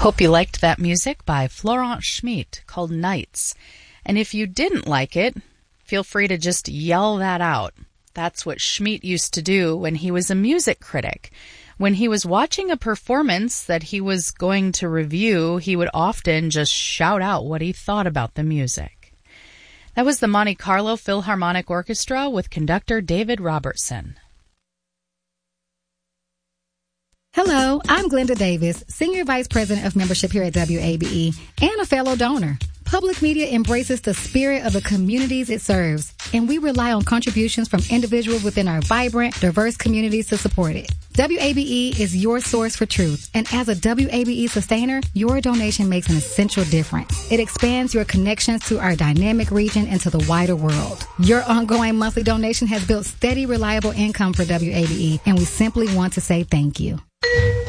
Hope you liked that music by Florent Schmidt called Nights. And if you didn't like it, feel free to just yell that out. That's what Schmidt used to do when he was a music critic. When he was watching a performance that he was going to review, he would often just shout out what he thought about the music. That was the Monte Carlo Philharmonic Orchestra with conductor David Robertson. Hello, I'm Glenda Davis, Senior Vice President of Membership here at WABE and a fellow donor. Public media embraces the spirit of the communities it serves, and we rely on contributions from individuals within our vibrant, diverse communities to support it. WABE is your source for truth, and as a WABE sustainer, your donation makes an essential difference. It expands your connections to our dynamic region and to the wider world. Your ongoing monthly donation has built steady, reliable income for WABE, and we simply want to say thank you.